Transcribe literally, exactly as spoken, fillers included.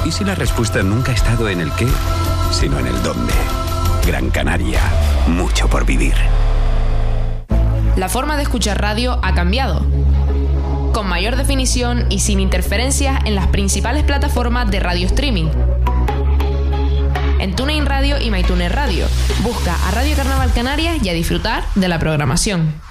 ¿Y si la respuesta nunca ha estado en el qué, sino en el dónde? Gran Canaria, mucho por vivir. La forma de escuchar radio ha cambiado. Con mayor definición y sin interferencias en las principales plataformas de radio streaming. En TuneIn Radio y MyTuner Radio. Busca a Radio Carnaval Canarias y a disfrutar de la programación.